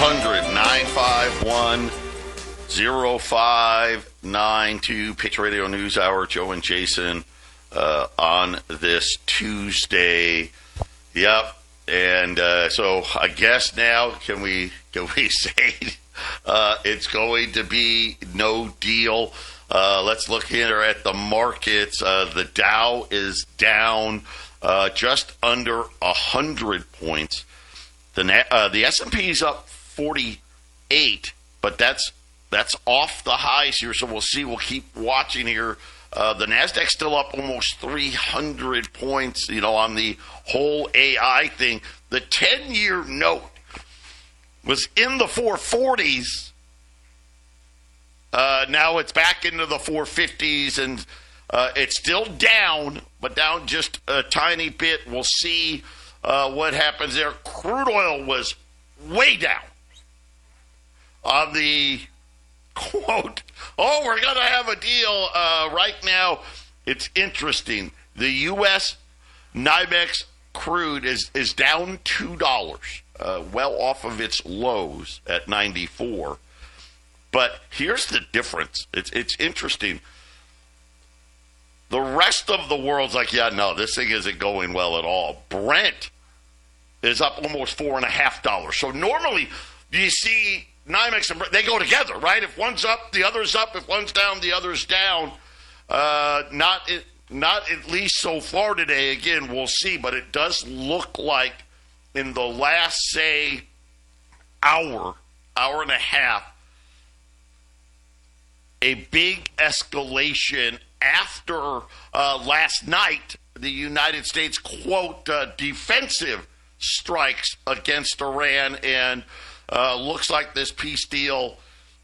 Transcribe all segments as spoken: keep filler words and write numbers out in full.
hundred, nine five one, oh five nine two. Pitch Radio News Hour. Joe and Jason uh, on this Tuesday. Yep. And uh, so I guess now can we can we say uh, it's going to be no deal? Uh, let's look here at the markets. Uh, the Dow is down uh, just under one hundred points. The uh, the S and P is up forty-eight, but that's that's off the highs here. So we'll see. We'll keep watching here. Uh, the Nasdaq's still up almost three hundred points. You know, on the whole A I thing. The ten-year note was in the four forties. Uh, now it's back into the four fifties, and uh, it's still down, but down just a tiny bit. We'll see uh, what happens there. Crude oil was way down on the quote, oh, we're going to have a deal uh, right now. It's interesting. The U S NYMEX crude is, is down two dollars, uh, well off of its lows at ninety-four. But here's the difference. It's it's interesting. The rest of the world's like, yeah, no, this thing isn't going well at all. Brent is up almost four and a half dollars. So normally you see NYMEX and Brent, they go together, right? If one's up, the other's up. If one's down, the other's down. Uh, not not at least so far today. Again, we'll see. But it does look like in the last, say, hour, hour and a half, a big escalation after uh, last night, the United States, quote, uh, defensive strikes against Iran, and uh, looks like this peace deal,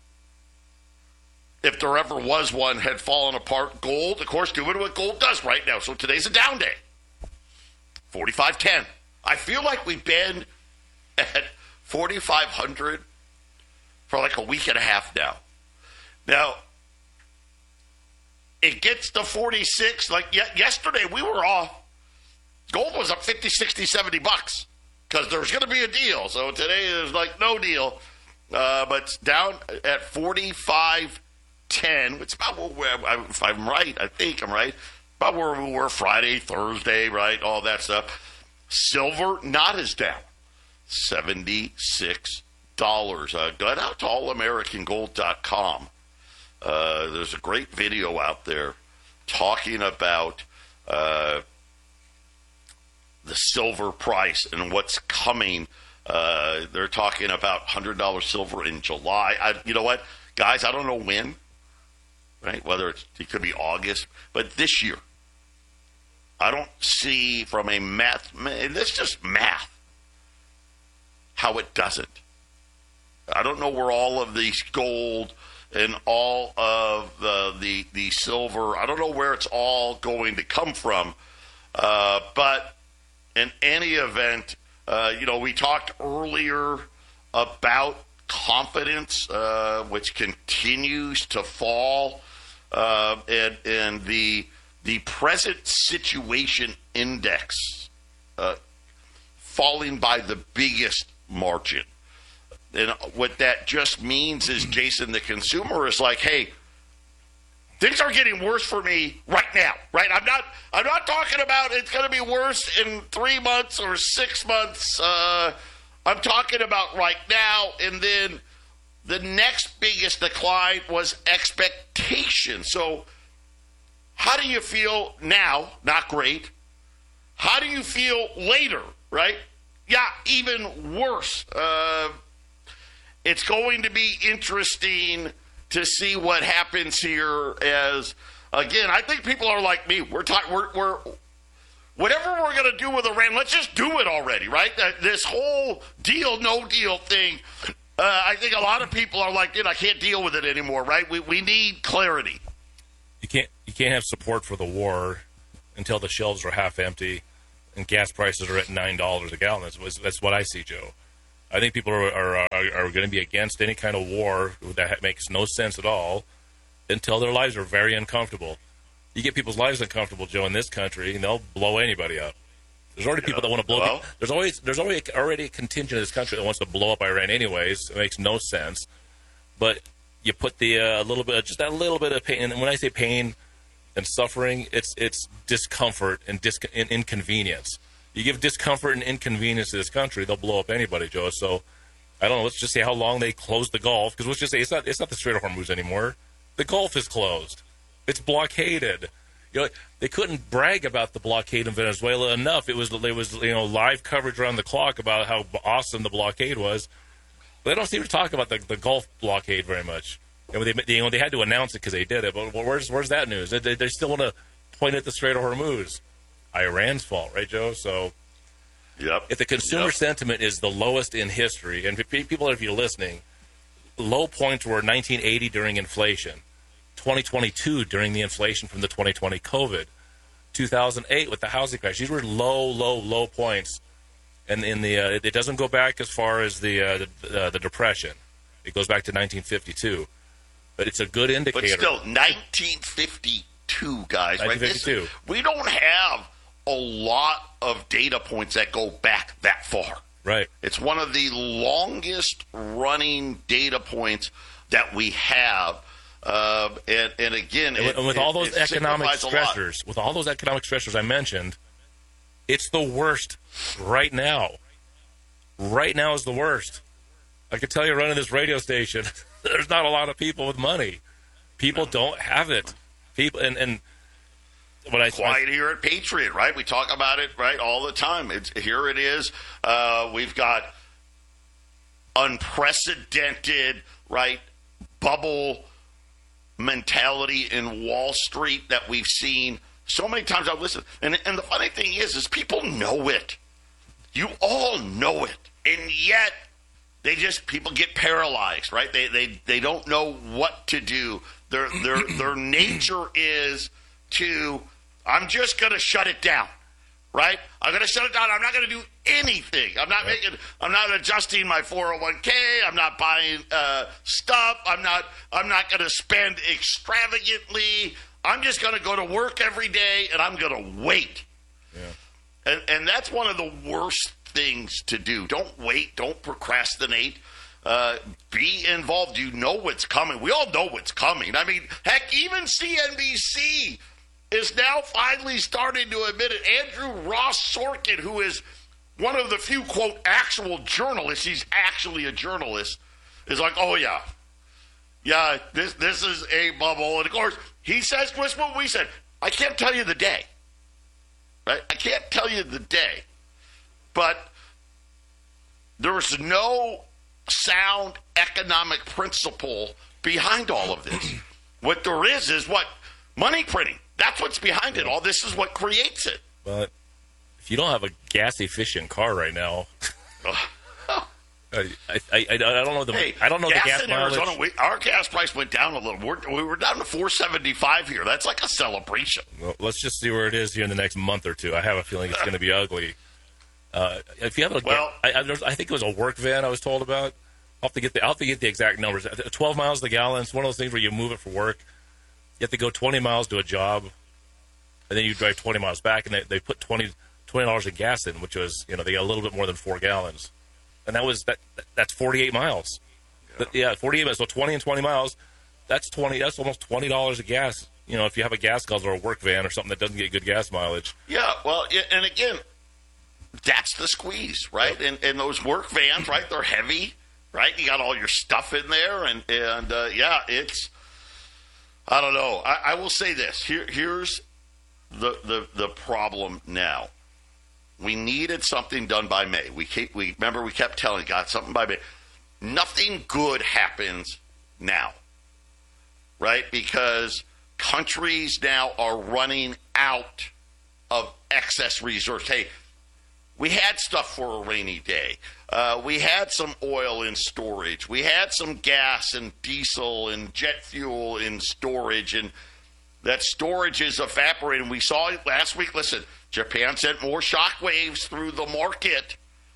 if there ever was one, had fallen apart. Gold, of course, doing what gold does right now. So today's a down day, forty-five ten. I feel like we've been at forty-five hundred for like a week and a half now. Now, it gets to forty-six. Like yesterday, we were off. Gold was up fifty, sixty, seventy bucks because there was going to be a deal. So today there's like no deal. Uh, but it's down at forty-five ten. It's about where, if I'm right, I think I'm right, about where we were Friday, Thursday, right? All that stuff. Silver, not as down. seventy-six dollars. Uh, got out to all american gold dot com. Uh, there's a great video out there talking about uh, the silver price and what's coming. Uh, they're talking about one hundred dollars silver in July. I, you know what, guys? I don't know when, right? Whether it's, it could be August, but this year, I don't see from a math. This is just math. How it doesn't. I don't know where all of these gold and all of the, the the silver, I don't know where it's all going to come from. Uh, but in any event, uh, you know, we talked earlier about confidence, uh, which continues to fall, uh, and, and the the present situation index uh, falling by the biggest margin. And what that just means is, Jason, the consumer is like, hey, things are getting worse for me right now, right? I'm not I'm not talking about it's going to be worse in three months or six months. Uh, I'm talking about right now. And then the next biggest decline was expectation. So how do you feel now? Not great. How do you feel later, right? Yeah, even worse. Uh It's going to be interesting to see what happens here. As again, I think people are like me. We're ta- we're, we're whatever we're going to do with Iran, let's just do it already, right? This whole deal, no deal thing. Uh, I think a lot of people are like, dude, I can't deal with it anymore, right? We we need clarity. You can't you can't have support for the war until the shelves are half empty and gas prices are at nine dollars a gallon. That's, that's what I see, Joe. I think people are are, are, are going to be against any kind of war that makes no sense at all until their lives are very uncomfortable. You get people's lives uncomfortable, Joe, in this country, and they'll blow anybody up. There's already people that want to blow. Well, there's always there's already already a contingent in this country that wants to blow up Iran. Anyways, it makes no sense. But you put the a uh, little bit, just that little bit of pain. And when I say pain and suffering, it's it's discomfort and, dis- and inconvenience. You give discomfort and inconvenience to this country, they'll blow up anybody, Joe. So I don't know. Let's just say how long they closed the Gulf, because let's just say it's not it's not the Strait of Hormuz anymore. The Gulf is closed. It's blockaded. You know, they couldn't brag about the blockade in Venezuela enough. It was there was you know live coverage around the clock about how awesome the blockade was. But they don't seem to talk about the, the Gulf blockade very much. You know, they, they, you know, they had to announce it because they did it. But where's where's that news? They, they still want to point at the Strait of Hormuz. Iran's fault, right, Joe? So, yep. If the consumer yep. sentiment is the lowest in history, and people, if you're listening, low points were nineteen eighty during inflation, twenty twenty-two during the inflation from the twenty twenty COVID, two thousand eight with the housing crash. These were low, low, low points. And in the uh, it doesn't go back as far as the uh, the, uh, the Depression. It goes back to nineteen fifty-two. But it's a good indicator. But still, nineteen fifty-two, guys. nineteen fifty-two. Right? This, we don't have a lot of data points that go back that far. Right. It's one of the longest running data points that we have. Uh, and, and again, and with, it, with it, all those economic stressors, with all those economic stressors I mentioned, it's the worst right now. Right now is the worst. I can tell you, running this radio station, there's not a lot of people with money. People don't have it. People and and what I quiet here at Patriot, right? We talk about it right all the time. It's here. It is. Uh, we've got unprecedented right bubble mentality in Wall Street that we've seen so many times. I've listened, and and the funny thing is, is people know it. You all know it, and yet they just people get paralyzed, right? They they they don't know what to do. Their their their nature is to I'm just going to shut it down, right? I'm going to shut it down. I'm not going to do anything. I'm not making. I'm not adjusting my four oh one k. I'm not buying uh, stuff. I'm not. I'm not going to spend extravagantly. I'm just going to go to work every day, and I'm going to wait. Yeah. And and that's one of the worst things to do. Don't wait. Don't procrastinate. Uh, be involved. You know what's coming. We all know what's coming. I mean, heck, even C N B C is now finally starting to admit it. Andrew Ross Sorkin, who is one of the few, quote, actual journalists, he's actually a journalist, is like, oh, yeah. Yeah, this this is a bubble. And, of course, he says to us what we said. I can't tell you the day. Right? I can't tell you the day. But there's no sound economic principle behind all of this. What there is is what? Money printing. That's what's behind it all. This is what creates it. But if you don't have a gas-efficient car right now, I, I, I, I don't know the hey, I don't know gas the gas in mileage. Arizona, we, our gas price went down a little. We're, we were down to four seventy-five here. That's like a celebration. Well, let's just see where it is here in the next month or two. I have a feeling it's going to be ugly. Uh, if you have a, well, I, I, I think it was a work van I was told about. I'll have to get the I'll have to get the exact numbers. Twelve miles to the gallon. It's one of those things where you move it for work. You have to go twenty miles to a job, and then you drive twenty miles back, and they, they put twenty dollars of gas in, which was, you know, they got a little bit more than four gallons. And that was, that. that's forty-eight miles. Yeah, yeah forty-eight miles. So twenty and twenty miles, that's twenty. That's almost twenty dollars of gas. You know, if you have a gas guzzler or a work van or something that doesn't get good gas mileage. Yeah, well, and again, that's the squeeze, right? And, and those work vans, right, they're heavy, right? You got all your stuff in there, and, and uh, yeah, it's, I don't know. I, I will say this. Here, here's the, the the problem now. We needed something done by May. We keep, we remember we kept telling God something by May. Nothing good happens now, right? Because countries now are running out of excess reserves. Hey, we had stuff for a rainy day. Uh, we had some oil in storage. We had some gas and diesel and jet fuel in storage, and that storage is evaporating. We saw it last week. Listen, Japan sent more shock waves through the market.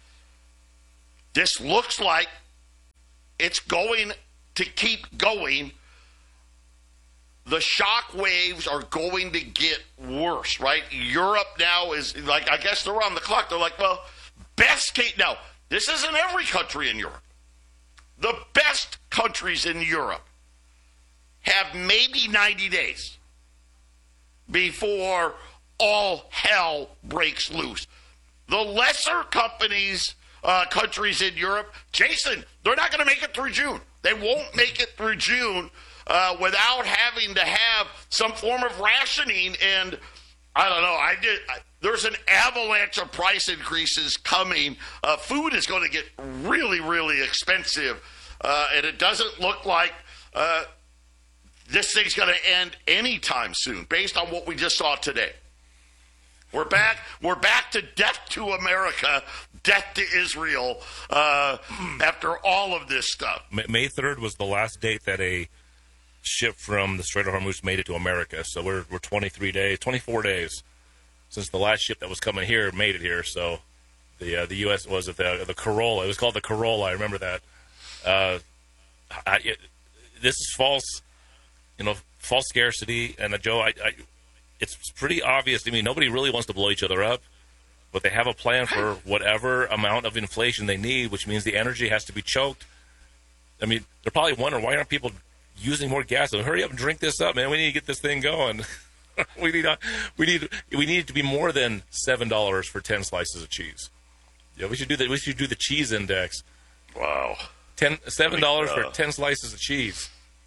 This looks like it's going to keep going. the shock waves are going to get worse, right? Europe now is, like, I guess they're on the clock. They're like, well, best case. Now, this isn't every country in Europe. The best countries in Europe have maybe ninety days before all hell breaks loose. The lesser companies, uh, countries in Europe, Jason, they're not going to make it through June. They won't make it through June uh, without having to have some form of rationing. And I don't know. I did. I, there's an avalanche of price increases coming. Uh, food is going to get really, really expensive, uh, and it doesn't look like uh, this thing's going to end anytime soon, based on what we just saw today. We're back. We're back to death to America, death to Israel. Uh, after all of this stuff, May third was the last date that a ship from the Strait of Hormuz made it to America. So we're we're twenty-three days, twenty-four days since the last ship that was coming here made it here. So the uh, the U S was it the the Corolla? It was called the Corolla. I remember that. Uh, I, it, this is false, you know, false scarcity. And uh, Joe, I. I It's pretty obvious to me. Nobody really wants to blow each other up, but they have a plan for whatever amount of inflation they need, which means the energy has to be choked. I mean, they're probably wondering, why aren't people using more gas? So hurry up and drink this up, man. We need to get this thing going. we need, a, we need, we need it to be more than seven dollars for ten slices of cheese. Yeah, we should do that. We should do the cheese index. Wow, ten, seven dollars I mean, uh, for ten slices of cheese.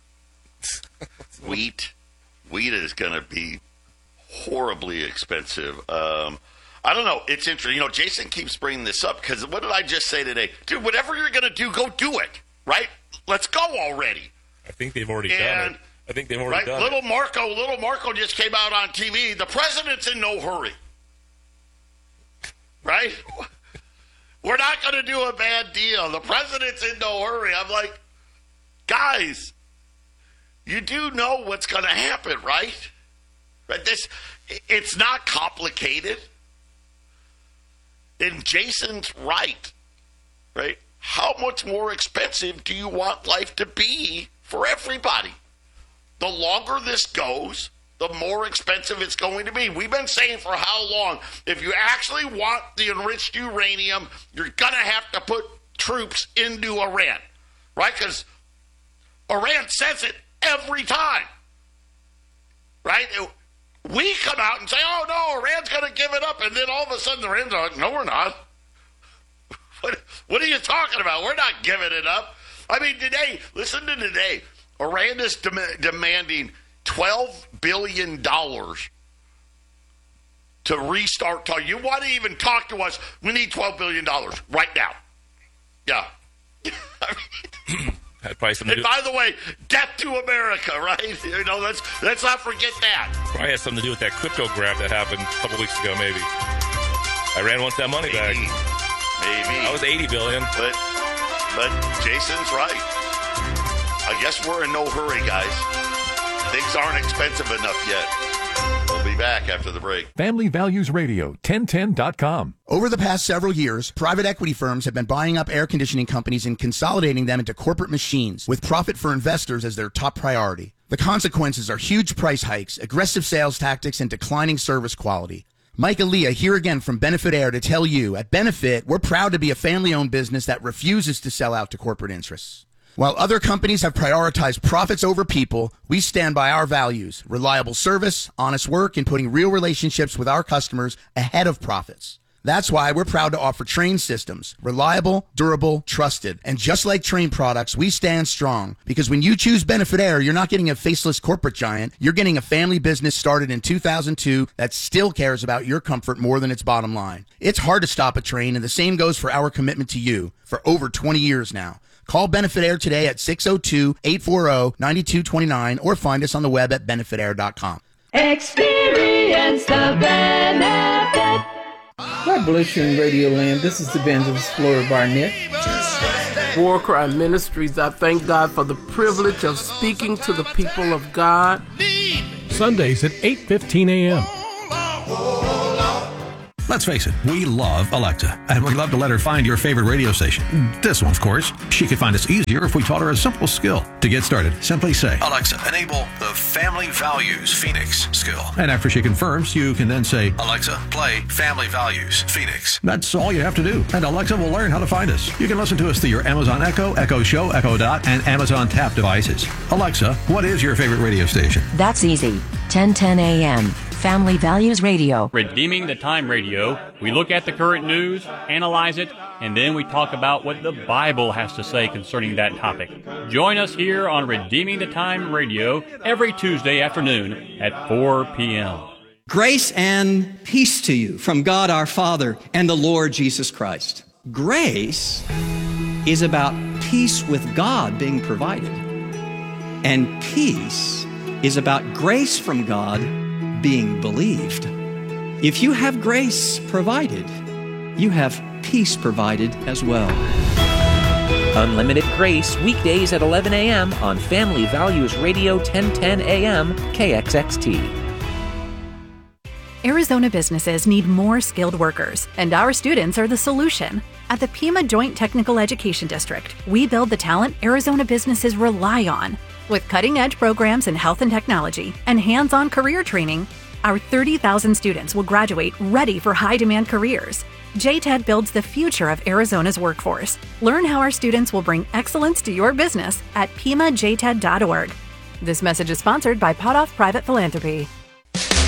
wheat, wheat is going to be horribly expensive. Um, I don't know. It's interesting. You know, Jason keeps bringing this up because what did I just say today? Dude, whatever you're going to do, go do it, right? Let's go already. I think they've already and, done it. I think they've already right, done little it. Marco, little Marco just came out on T V. The president's in no hurry. Right? We're not going to do a bad deal. The president's in no hurry. I'm like, guys, you do know what's going to happen, right? Right? This, it's not complicated. And Jason's right, right? How much more expensive do you want life to be for everybody? The longer this goes, the more expensive it's going to be. We've been saying for how long, if you actually want the enriched uranium, you're going to have to put troops into Iran, right? Because Iran says it every time, right? It, we come out and say, oh, no, Iran's going to give it up. And then all of a sudden, Iran's like, no, we're not. What, what are you talking about? We're not giving it up. I mean, today, listen to today. Iran is dem- demanding twelve billion dollars to restart talk. You want to even talk to us? We need twelve billion dollars right now. Yeah. I mean, and by the way, death to America, right? You know, let's let's not forget that. Probably has something to do with that crypto grab that happened a couple weeks ago, maybe. Iran wants that money maybe. back. Maybe. That was eighty billion dollars. But, but Jason's right. I guess we're in no hurry, guys. Things aren't expensive enough yet. We'll be back after the break. Family Values Radio, ten ten dot com. Over the past several years, private equity firms have been buying up air conditioning companies and consolidating them into corporate machines, with profit for investors as their top priority. The consequences are huge price hikes, aggressive sales tactics, and declining service quality. Mike Aaliyah here again from Benefit Air to tell you, at Benefit, we're proud to be a family-owned business that refuses to sell out to corporate interests. While other companies have prioritized profits over people, we stand by our values: reliable service, honest work, and putting real relationships with our customers ahead of profits. That's why we're proud to offer Trane systems. Reliable, durable, trusted. And just like Trane products, we stand strong. Because when you choose Benefit Air, you're not getting a faceless corporate giant. You're getting a family business started in two thousand two that still cares about your comfort more than its bottom line. It's hard to stop a train, and the same goes for our commitment to you for over twenty years now. Call Benefit Air today at six oh two, eight four oh, nine two two nine or find us on the web at benefit air dot com. Experience the benefit. God bless you in Radio Land. This is Evangelist Flora Barnett. War Cry Ministries, I thank God for the privilege of speaking to the people of God. Sundays at eight fifteen a.m. Let's face it, we love Alexa, and we love to let her find your favorite radio station. This one, of course. She could find us easier if we taught her a simple skill. To get started, simply say, Alexa, enable the Family Values Phoenix skill. And after she confirms, you can then say, Alexa, play Family Values Phoenix. That's all you have to do, and Alexa will learn how to find us. You can listen to us through your Amazon Echo, Echo Show, Echo Dot, and Amazon Tap devices. Alexa, what is your favorite radio station? That's easy. ten ten A M. Family Values Radio. Redeeming the Time Radio. We look at the current news, analyze it, and then we talk about what the Bible has to say concerning that topic. Join us here on Redeeming the Time Radio every Tuesday afternoon at four p.m. Grace and peace to you from God our Father and the Lord Jesus Christ. Grace is about peace with God being provided. And peace is about grace from God being believed. If you have grace provided, you have peace provided as well. Unlimited Grace, weekdays at eleven a.m. on Family Values Radio, ten ten A M, K X X T. Arizona businesses need more skilled workers, and our students are the solution. At the Pima Joint Technical Education District, we build the talent Arizona businesses rely on. With cutting-edge programs in health and technology and hands-on career training, our thirty thousand students will graduate ready for high-demand careers. J T E D builds the future of Arizona's workforce. Learn how our students will bring excellence to your business at pima j ted dot org. This message is sponsored by Potoff Private Philanthropy.